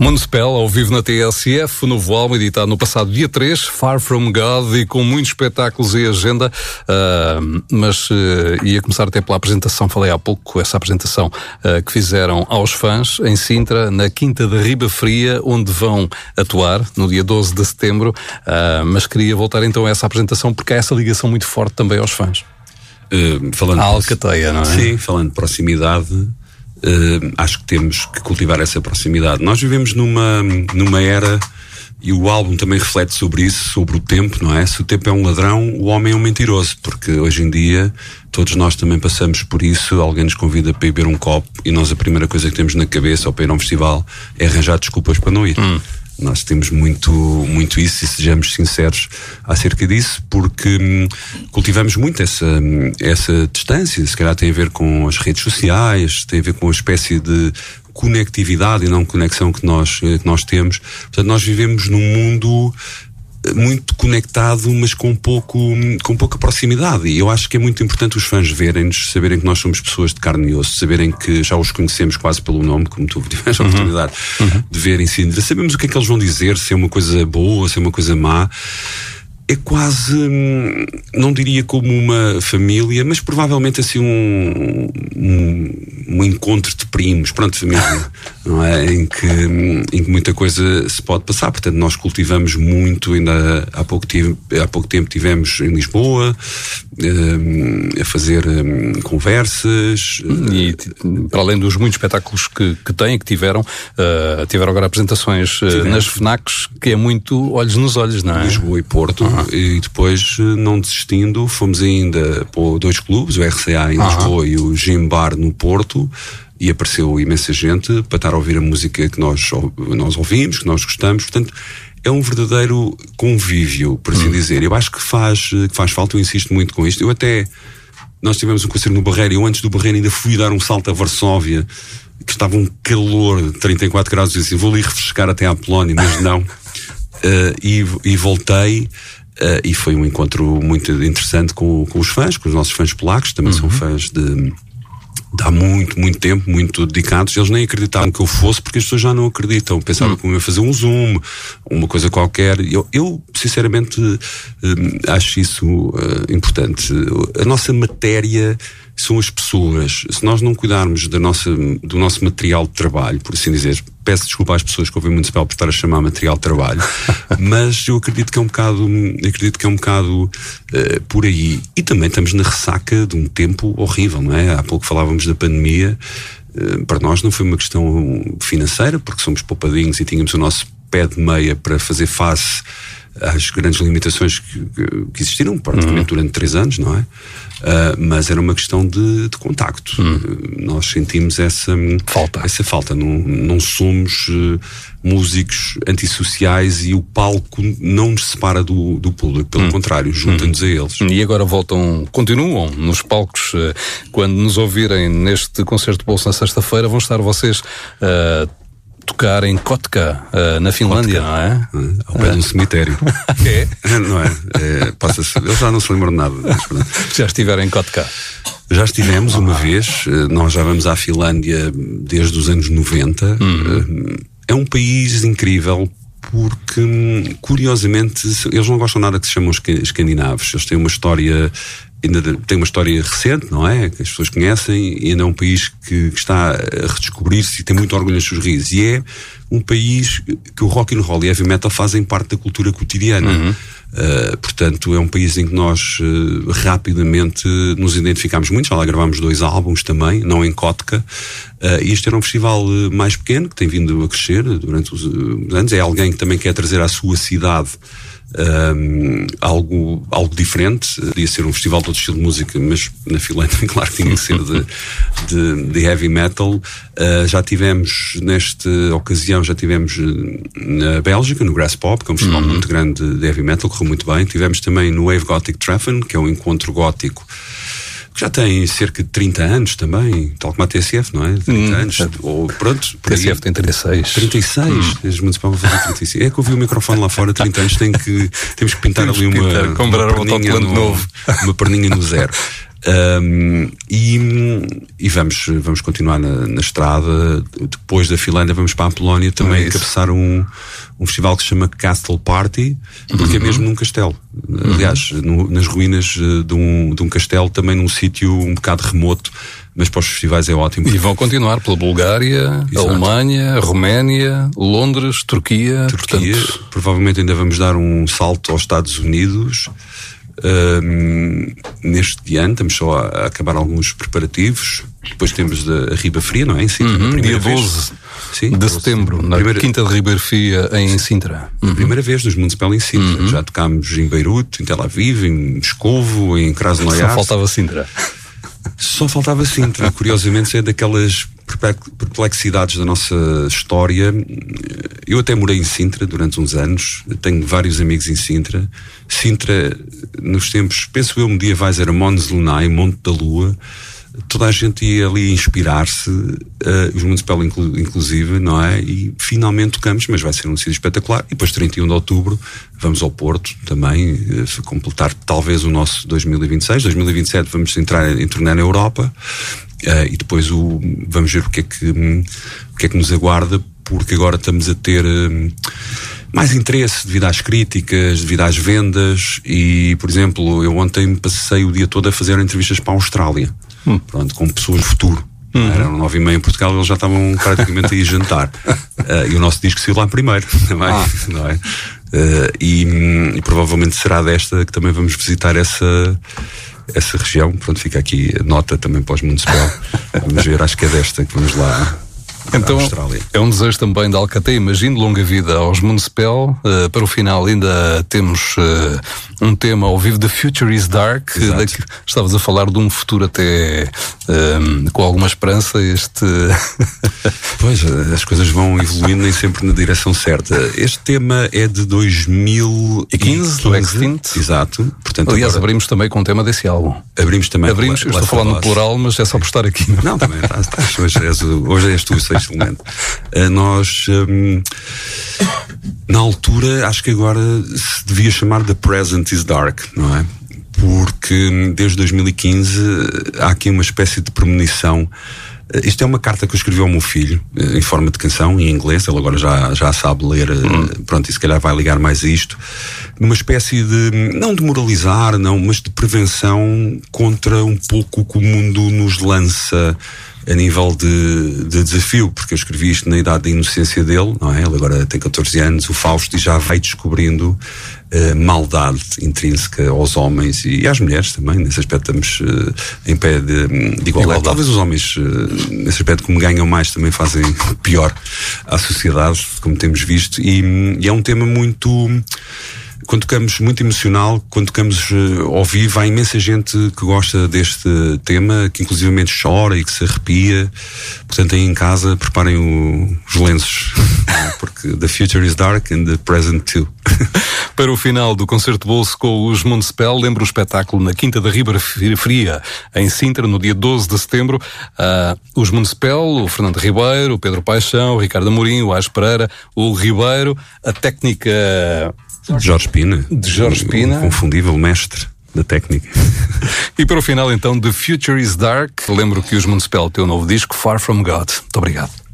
Municipal, ao vivo na TSF, o novo álbum editado no passado dia 3, Far From God, e com muitos espetáculos e agenda, mas ia começar até pela apresentação, falei há pouco, essa apresentação que fizeram aos fãs em Sintra, na Quinta da Riba Fria, onde vão atuar no dia 12 de setembro, mas queria voltar então a essa apresentação porque há essa ligação muito forte também aos fãs. Falando a alcateia, não é? Sim, falando de proximidade, acho que temos que cultivar essa proximidade. Nós vivemos numa era, e o álbum também reflete sobre isso, sobre o tempo, não é? Se o tempo é um ladrão, o homem é um mentiroso, porque hoje em dia todos nós também passamos por isso. Alguém nos convida para ir beber um copo e nós a primeira coisa que temos na cabeça ou para ir a um festival é arranjar desculpas para não ir. Nós temos muito isso, e sejamos sinceros acerca disso, porque cultivamos muito essa distância. Se calhar tem a ver com as redes sociais, tem a ver com a espécie de conectividade e não conexão que nós temos. Portanto, nós vivemos num mundo muito conectado, mas com pouca proximidade, e eu acho que é muito importante os fãs verem-nos, saberem que nós somos pessoas de carne e osso, saberem que já os conhecemos quase pelo nome, como tu tiveste a oportunidade de ver em Sintra. Sabemos o que é que eles vão dizer, se é uma coisa boa, se é uma coisa má. É quase, não diria como uma família, mas provavelmente assim um encontro de primos, pronto, família, não é? Em que muita coisa se pode passar. Portanto, nós cultivamos muito. Ainda há pouco tempo estivemos em Lisboa a fazer conversas. E para além dos muitos espetáculos que tiveram agora apresentações nas FNACs, que é muito olhos nos olhos, não é? Lisboa e Porto. E depois, não desistindo, fomos ainda para dois clubes, o RCA em Lisboa e o Gym Bar no Porto, e apareceu imensa gente para estar a ouvir a música que nós ouvimos, que nós gostamos. Portanto, é um verdadeiro convívio, por assim dizer. Eu acho que faz falta, eu insisto muito com isto. Nós tivemos um concerto no Barreiro, e eu antes do Barreiro ainda fui dar um salto a Varsóvia, que estava um calor de 34 graus, e disse assim, vou ali refrescar até à Polónia, mas não. E voltei. E foi um encontro muito interessante com os fãs, com os nossos fãs polacos, também são fãs de há muito tempo, muito dedicados. Eles nem acreditavam que eu fosse, porque as pessoas já não acreditam. Pensavam que eu ia fazer um Zoom, uma coisa qualquer. Eu sinceramente, acho isso importante. A nossa matéria são as pessoas. Se nós não cuidarmos do nosso material de trabalho, por assim dizer, peço desculpa às pessoas que ouvem Municipal por estar a chamar material de trabalho, mas eu acredito que é um bocado por aí. E também estamos na ressaca de um tempo horrível, não é? Há pouco falávamos da pandemia. Para nós não foi uma questão financeira, porque somos poupadinhos e tínhamos o nosso pé de meia para fazer face às grandes limitações que existiram praticamente durante 3 anos, não é? Mas era uma questão de contacto. Nós sentimos essa falta. Não somos músicos antissociais, e o palco não nos separa do público, pelo contrário, junta-nos a eles. E agora continuam nos palcos. Quando nos ouvirem neste concerto de bolso na sexta-feira, vão estar vocês tocar em Kotka, na Finlândia, não é? Ao pé de um cemitério. É? Não é? Eles já não se lembram de nada. Já estiveram em Kotka? Já estivemos uma vez. Nós já vamos à Finlândia desde os anos 90. É um país incrível, porque, curiosamente, eles não gostam nada que se chamam escandinavos. Eles têm uma história... Ainda tem uma história recente, não é? Que as pessoas conhecem, e ainda é um país que está a redescobrir-se e tem muito orgulho nas suas raízes. E é um país que o rock and roll e heavy metal fazem parte da cultura cotidiana. Portanto, é um país em que nós rapidamente nos identificámos muito. Já lá gravámos 2 álbuns também, não em Kotka. E este era um festival mais pequeno, que tem vindo a crescer durante os anos. É alguém que também quer trazer à sua cidade algo diferente. Podia ser um festival de outro estilo de música, mas na Finlândia, claro que tinha que ser de heavy metal. Já tivemos, nesta ocasião, na Bélgica, no Grass Pop, que é um festival muito grande de heavy metal, correu muito bem. Tivemos também no Wave Gothic Treffen, que é um encontro gótico que já tem cerca de 30 anos também, tal como a TSF, não é? 30 anos. Ou, pronto, a TSF tem 36. 36? As Municipal vão fazer 36. É que eu vi o microfone lá fora, 30 anos, temos que pintar ali uma perninha novo. Uma perninha no zero. E vamos continuar na estrada. Depois da Finlândia vamos para a Polónia também encabeçar um festival que se chama Castle Party, porque é mesmo num castelo. Aliás, nas ruínas de um castelo, também num sítio um bocado remoto, mas para os festivais é ótimo. E vão continuar pela Bulgária, Alemanha, Roménia, Londres, Turquia. Portanto... Provavelmente ainda vamos dar um salto aos Estados Unidos. Neste ano estamos só a acabar alguns preparativos. Depois temos a Riba Fria, não é? Em Sintra, dia 12 de setembro, na Quinta de Riba Fria, em Sintra. Primeira vez nos Municipal em Sintra. Já tocámos em Beirute, em Tel Aviv, em Moscovo, em Krasnoyarsk. Só faltava Sintra. Só faltava Sintra. Curiosamente, é daquelas perplexidades da nossa história. Eu até morei em Sintra durante uns anos, tenho vários amigos em Sintra. Sintra, nos tempos, penso eu, medievais, era Mons Lunae, Monte da Lua. Toda a gente ia ali inspirar-se, os Municipal inclusive, não é? E finalmente tocamos, mas vai ser um sítio espetacular. E depois, 31 de outubro, vamos ao Porto também, completar talvez o nosso 2026. 2027 vamos entrar em turnê na Europa, e depois vamos ver o que é que nos aguarda, porque agora estamos a ter mais interesse devido às críticas, devido às vendas. E, por exemplo, eu ontem passei o dia todo a fazer entrevistas para a Austrália. Pronto, com pessoas do futuro. Eram 9h30 em Portugal, eles já estavam praticamente a ir jantar. E o nosso disco saiu lá primeiro também, não é? E provavelmente será desta que também vamos visitar essa região. Pronto, fica aqui a nota também para os Municipal. Vamos ver, acho que é desta que vamos lá. Então, é um desejo também de Alcaté, imagino, longa vida aos Municipal. Para o final ainda temos um tema ao vivo, The Future is Dark. Estavas a falar de um futuro até com alguma esperança. Pois, as coisas vão evoluindo nem sempre na direção certa. Este tema é de 2015, do Extinct. Exato. Portanto, aliás, abrimos também com o tema desse álbum. Abrimos também. Eu estou falando no plural, mas é só por estar aqui. Não, também estás. Hoje és tu, sexto elemento. Nós, na altura, acho que agora se devia chamar The Present is Dark, não é? Porque desde 2015 há aqui uma espécie de premonição. Isto é uma carta que eu escrevi ao meu filho, em forma de canção, em inglês. Ele agora já sabe ler, pronto, e se calhar vai ligar mais a isto. Numa espécie de, não de moralizar, não, mas de prevenção contra um pouco o que o mundo nos lança a nível de desafio, porque eu escrevi isto na idade da inocência dele, não é? Ele agora tem 14 anos, o Fausto, e já vai descobrindo maldade intrínseca aos homens e às mulheres também. Nesse aspecto estamos em pé de igualdade. Talvez os homens, nesse aspecto, como ganham mais, também fazem pior à sociedade, como temos visto, e é um tema muito... Quando tocamos, muito emocional. Quando tocamos ao vivo, há imensa gente que gosta deste tema, que inclusivamente chora e que se arrepia. Portanto, aí em casa, preparem os lenços, porque the future is dark and the present too. Para o final do concerto de bolso com os Municipal, lembro o espetáculo na Quinta da Riba Fria, em Sintra, no dia 12 de setembro. Os Municipal, o Fernando Ribeiro, o Pedro Paixão, o Ricardo Amorim, o Ás Pereira, o Ribeiro, a técnica... De Jorge Pina. O confundível mestre da técnica. E para o final, então, The Future is Dark. Lembro que os Municipal têm um novo disco, Far From God. Muito obrigado.